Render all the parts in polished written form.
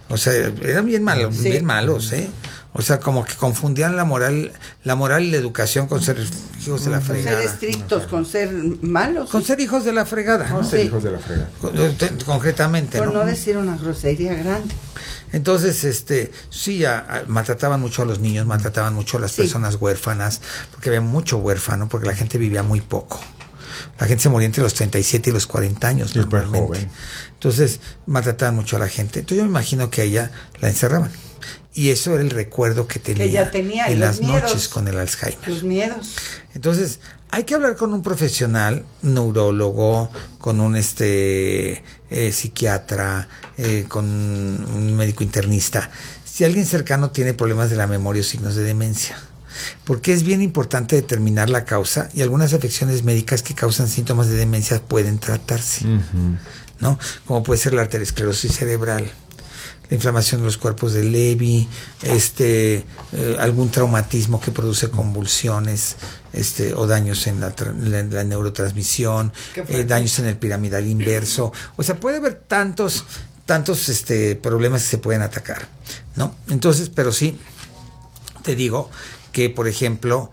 O sea, eran bien malos, bien malos, ¿eh? O sea, como que confundían la moral y la educación con ser hijos de la fregada. Ser estrictos, con ser malos. Con ser hijos de la fregada. Con ser hijos de la fregada. Concretamente, por ¿no? no decir una grosería grande. Entonces, sí, maltrataban mucho a los niños, maltrataban mucho a las personas huérfanas, porque había mucho huérfano, porque la gente vivía muy poco. La gente se moría entre los 37 y los 40 años normalmente. Joven. Entonces, maltrataban mucho a la gente. Entonces, yo me imagino que a ella la encerraban. Y eso era el recuerdo que tenía en las noches con el Alzheimer. Los miedos. Entonces, hay que hablar con un profesional, neurólogo, con un psiquiatra, con un médico internista. Si alguien cercano tiene problemas de la memoria o signos de demencia. Porque es bien importante determinar la causa, y algunas afecciones médicas que causan síntomas de demencia pueden tratarse, ¿no? Como puede ser la arteriosclerosis cerebral, la inflamación de los cuerpos de Levy, algún traumatismo que produce convulsiones, o daños en la neurotransmisión, daños en el piramidal inverso. O sea, puede haber tantos problemas que se pueden atacar, ¿no? Entonces, pero sí, te digo que, por ejemplo,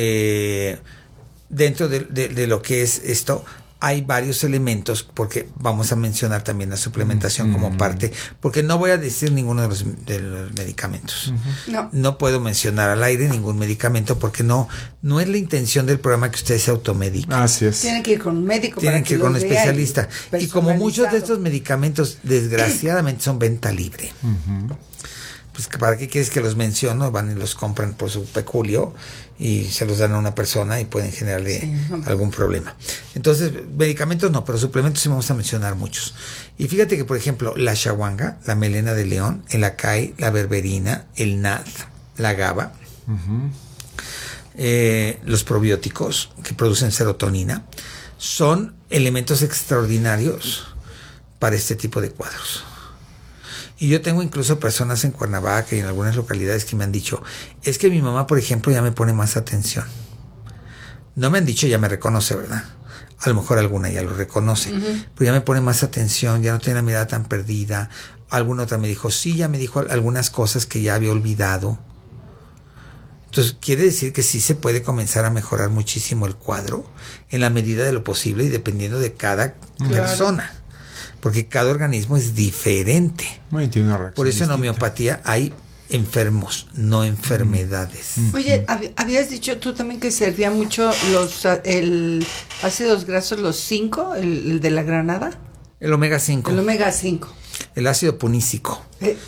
dentro de lo que es esto, hay varios elementos, porque vamos a mencionar también la suplementación como parte, porque no voy a decir ninguno de los medicamentos. No puedo mencionar al aire ningún medicamento, porque no es la intención del programa que ustedes se automediquen. Así es. Tienen que ir con un médico. Tienen que ir con un especialista. Y como muchos de estos medicamentos, desgraciadamente, son venta libre. Pues, ¿para qué quieres que los menciono? Van y los compran por su peculio y se los dan a una persona y pueden generarle algún problema. Entonces, medicamentos no, pero suplementos sí vamos a mencionar muchos. Y fíjate que, por ejemplo, la shawanga, la melena de león, el acai, la berberina, el nad, la GABA, los probióticos que producen serotonina, son elementos extraordinarios para este tipo de cuadros. Y yo tengo incluso personas en Cuernavaca y en algunas localidades que me han dicho, es que mi mamá, por ejemplo, ya me pone más atención. No me han dicho, ya me reconoce, ¿verdad? A lo mejor alguna ya lo reconoce, pero ya me pone más atención, ya no tiene la mirada tan perdida. Alguna otra me dijo, sí, ya me dijo algunas cosas que ya había olvidado. Entonces, quiere decir que sí se puede comenzar a mejorar muchísimo el cuadro en la medida de lo posible y dependiendo de cada persona. Porque cada organismo es diferente. Por eso en homeopatía hay enfermos, no enfermedades. Oye, habías dicho tú también que servía mucho el ácidos grasos, los 5, el de la granada. El omega 5. El omega 5. El ácido punícico.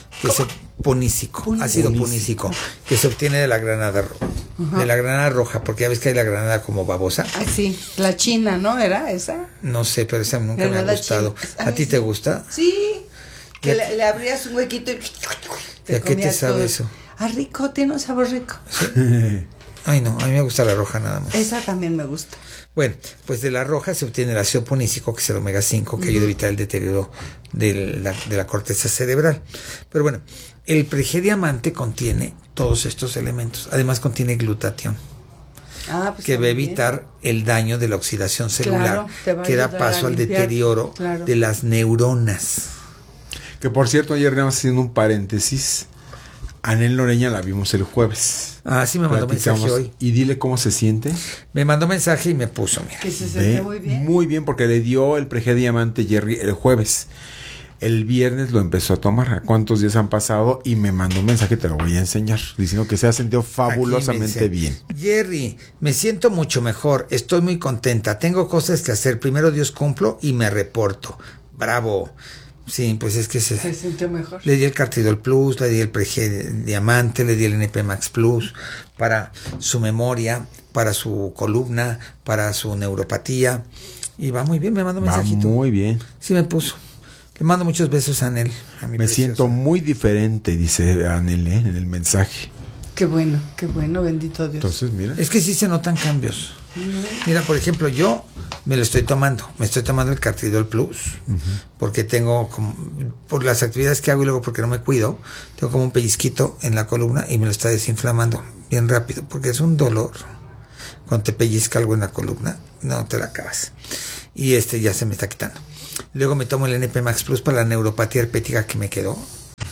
Ácido punícico, que se obtiene de la granada de la granada roja, porque ya ves que hay la granada como babosa. Ah, sí, la china, ¿no? ¿Era esa? No sé, pero esa nunca me ha gustado. ¿A ti te gusta? Sí, que le abrías un huequito y ¿Y a qué te sabe eso? Ah, rico, tiene un sabor rico. ¿Sí? Ay, no, a mí me gusta la roja nada más. Esa también me gusta. Bueno, pues de la roja se obtiene el ácido punícico, que es el omega 5, que ayuda a evitar el deterioro de la corteza cerebral. Pero bueno, el pregediamante contiene todos estos elementos. Además contiene glutatión, que va a evitar el daño de la oxidación celular, que da paso al deterioro de las neuronas. Que por cierto, ayer estamos haciendo un paréntesis. Anel Noreña la vimos el jueves. Ah, sí, me mandó mensaje hoy. Y dile cómo se siente. Me mandó mensaje y me puso, mira. Que se siente muy bien. Muy bien, porque le dio el pregediamante Jerry el jueves. El viernes lo empezó a tomar. ¿A cuántos días han pasado? Y me mandó un mensaje, te lo voy a enseñar, diciendo que se ha sentido fabulosamente bien. Jerry, me siento mucho mejor. Estoy muy contenta. Tengo cosas que hacer. Primero Dios cumplo y me reporto. Bravo. Sí, pues es que se sintió mejor. Le di el Cartidol Plus, le di el Prediamante, le di el NP Max Plus para su memoria, para su columna, para su neuropatía. Y va muy bien, me mandó un mensajito. Muy bien. Sí, me puso. Le mando muchos besos a Anel. Me siento muy diferente, dice Anel, en el mensaje. Qué bueno, bendito Dios. Entonces, mira. Es que sí se notan cambios. Mira, por ejemplo, yo me estoy tomando el Cartidol Plus, porque tengo por las actividades que hago y luego porque no me cuido, tengo como un pellizquito en la columna y me lo está desinflamando bien rápido, porque es un dolor cuando te pellizca algo en la columna, no te la acabas. Y ya se me está quitando. Luego me tomo el NP Max Plus para la neuropatía herpética que me quedó.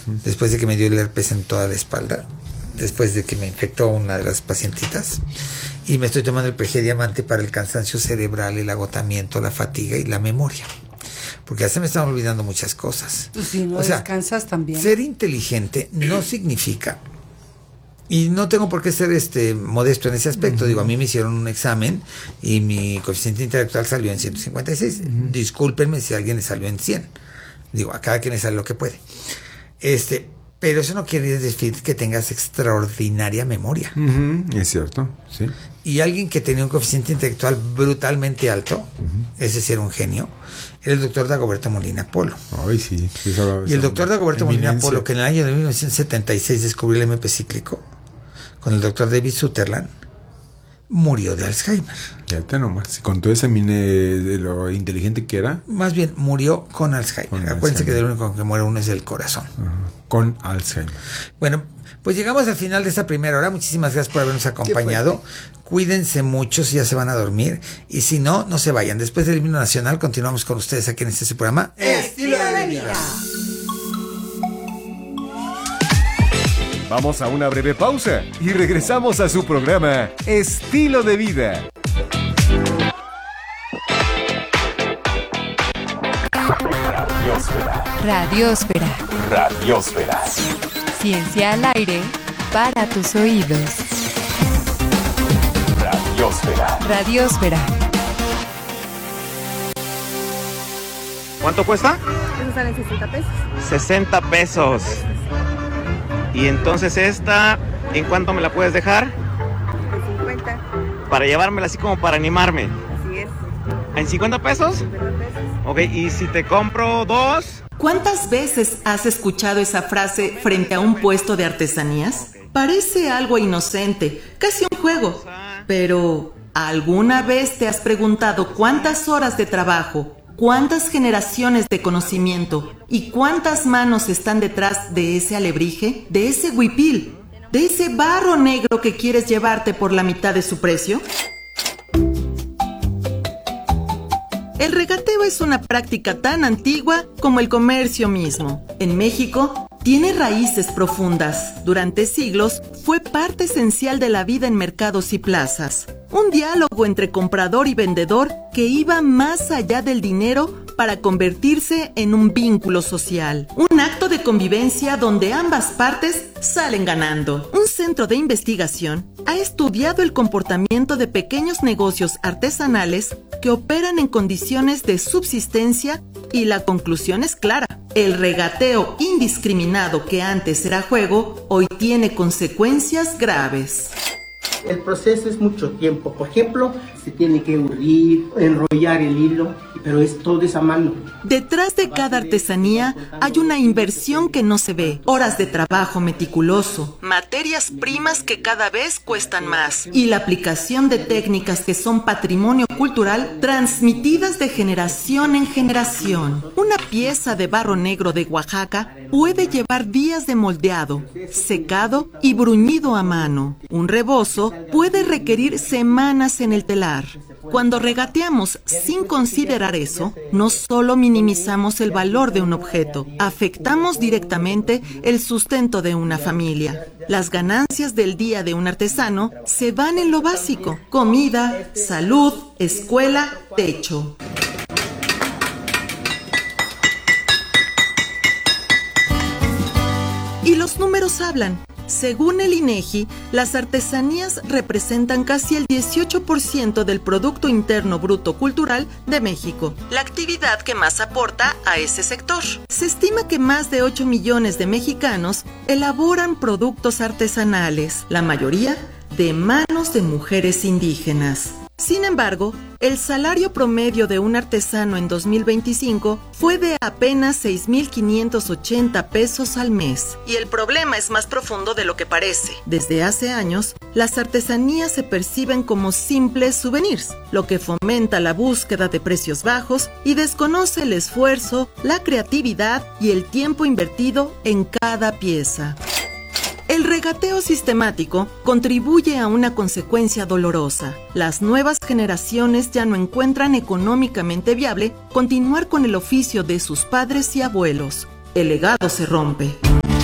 después de que me dio el herpes en toda la espalda, después de que me infectó una de las pacientitas, y me estoy tomando el PG Diamante para el cansancio cerebral, el agotamiento, la fatiga y la memoria, porque ya se me están olvidando muchas cosas. Pues si no descansas también. Ser inteligente no significa, y no tengo por qué ser modesto en ese aspecto. Digo, a mí me hicieron un examen y mi coeficiente intelectual salió en 156. Discúlpenme si a alguien le salió en 100. Digo, a cada quien le sale lo que puede. Pero eso no quiere decir que tengas extraordinaria memoria. Es cierto, sí. Y alguien que tenía un coeficiente intelectual brutalmente alto, ese sí era un genio, era el doctor Dagoberto Molina Polo. Ay, sí. Y el doctor Dagoberto Molina Polo, que en el año de 1976 descubrió el MP cíclico, con el doctor David Sutherland, murió de Alzheimer. Ya te nomás. Con todo ese de lo inteligente que era. Más bien, murió con Alzheimer. Acuérdense que del único que muere uno es el corazón. Con Alzheimer. Bueno, pues llegamos al final de esta primera hora. Muchísimas gracias por habernos acompañado. Cuídense mucho si ya se van a dormir. Y si no, no se vayan. Después del himno nacional, continuamos con ustedes aquí en este programa. Estilo de vida. Vamos a una breve pausa y regresamos a su programa Estilo de Vida. Radiosfera. Radiosfera. Ciencia al aire para tus oídos. Radiosfera. Radiosfera. ¿Cuánto cuesta? Eso sale 60 pesos. 60 pesos. Y entonces esta, ¿en cuánto me la puedes dejar? De 50. Para llevármela así como para animarme. Así es. ¿En 50 pesos? 50 pesos. Ok, y si te compro 2. ¿Cuántas veces has escuchado esa frase frente a un puesto de artesanías? Parece algo inocente, casi un juego. Pero, ¿alguna vez te has preguntado cuántas horas de trabajo, cuántas generaciones de conocimiento y cuántas manos están detrás de ese alebrije, de ese huipil, de ese barro negro que quieres llevarte por la mitad de su precio? El regateo es una práctica tan antigua como el comercio mismo. En México, tiene raíces profundas. Durante siglos, fue parte esencial de la vida en mercados y plazas. Un diálogo entre comprador y vendedor que iba más allá del dinero para convertirse en un vínculo social. Un acto de convivencia donde ambas partes salen ganando. Un centro de investigación ha estudiado el comportamiento de pequeños negocios artesanales que operan en condiciones de subsistencia y la conclusión es clara. El regateo indiscriminado que antes era juego, hoy tiene consecuencias graves. El proceso es mucho tiempo. Por ejemplo, se tiene que urdir, enrollar el hilo, pero todo es a mano. Detrás de cada artesanía hay una inversión que no se ve, horas de trabajo meticuloso, materias primas que cada vez cuestan más y la aplicación de técnicas que son patrimonio cultural transmitidas de generación en generación. Una pieza de barro negro de Oaxaca puede llevar días de moldeado, secado y bruñido a mano. Un rebozo puede requerir semanas en el telar. Cuando regateamos sin considerar eso, no solo minimizamos el valor de un objeto, afectamos directamente el sustento de una familia. Las ganancias del día de un artesano se van en lo básico: comida, salud, escuela, techo. Y los números hablan. Según el INEGI, las artesanías representan casi el 18% del Producto Interno Bruto Cultural de México, la actividad que más aporta a ese sector. Se estima que más de 8 millones de mexicanos elaboran productos artesanales, la mayoría de manos de mujeres indígenas. Sin embargo, el salario promedio de un artesano en 2025 fue de apenas 6,580 pesos al mes. Y el problema es más profundo de lo que parece. Desde hace años, las artesanías se perciben como simples souvenirs, lo que fomenta la búsqueda de precios bajos y desconoce el esfuerzo, la creatividad y el tiempo invertido en cada pieza. El regateo sistemático contribuye a una consecuencia dolorosa. Las nuevas generaciones ya no encuentran económicamente viable continuar con el oficio de sus padres y abuelos. El legado se rompe.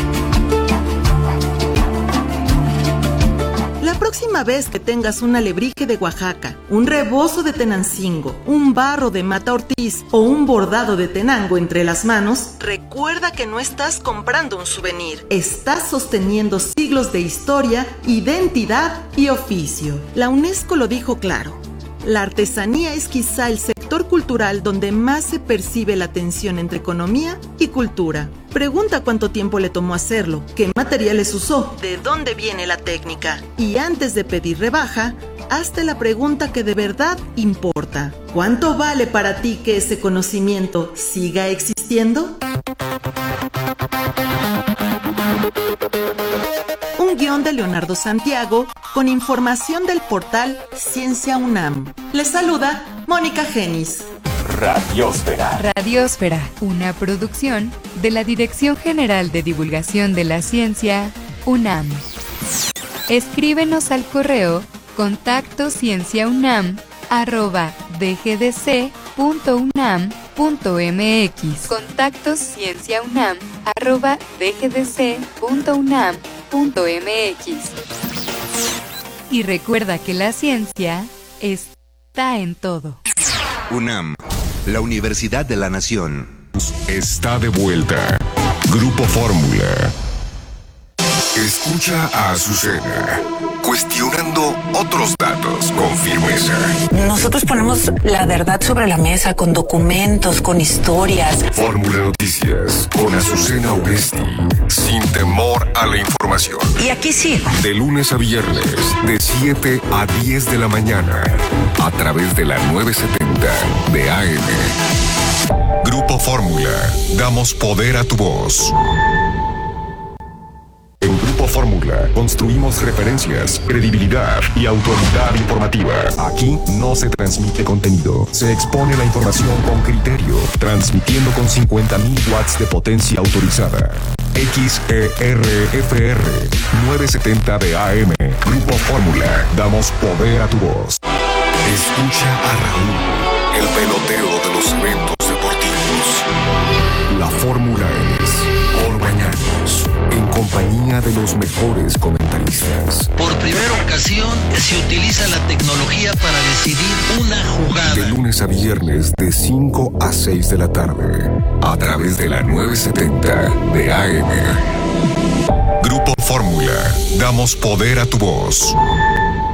La próxima vez que tengas un alebrije de Oaxaca, un rebozo de Tenancingo, un barro de Mata Ortiz o un bordado de Tenango entre las manos, recuerda que no estás comprando un souvenir, estás sosteniendo siglos de historia, identidad y oficio. La UNESCO lo dijo claro. La artesanía es quizá el sector cultural donde más se percibe la tensión entre economía y cultura. Pregunta cuánto tiempo le tomó hacerlo, qué materiales usó, de dónde viene la técnica. Y antes de pedir rebaja, hazte la pregunta que de verdad importa. ¿Cuánto vale para ti que ese conocimiento siga existiendo? Un guión de Leonardo Santiago con información del portal Ciencia UNAM. Les saluda Mónica Genis. Radiósfera. Radiósfera, una producción de la Dirección General de Divulgación de la Ciencia, UNAM. Escríbenos al correo contactoscienciaunam@dgdc.unam.mx. contactoscienciaunam@dgdc.unam.mx. Y recuerda que la ciencia está en todo. UNAM, la Universidad de la Nación. Está de vuelta. Grupo Fórmula. Escucha a Azucena, cuestionando otros datos con firmeza. Nosotros ponemos la verdad sobre la mesa con documentos, con historias. Fórmula Noticias con Azucena Oresti, sin temor a la información. Y aquí sigo. De lunes a viernes, de 7 a 10 de la mañana, a través de la 970 de AM. Grupo Fórmula, damos poder a tu voz. En Grupo Fórmula construimos referencias, credibilidad y autoridad informativa. Aquí no se transmite contenido, se expone la información con criterio, transmitiendo con 50.000 watts de potencia autorizada. XERFR 970 de AM. Grupo Fórmula, damos poder a tu voz. Escucha a Raúl, el pelotero de los eventos deportivos. La Fórmula es Orbañanos, en compañía de los mejores comentaristas. Por primera ocasión se utiliza la tecnología para decidir una jugada. De lunes a viernes de 5 a 6 de la tarde, a través de la 970 de AM. Grupo Fórmula, damos poder a tu voz.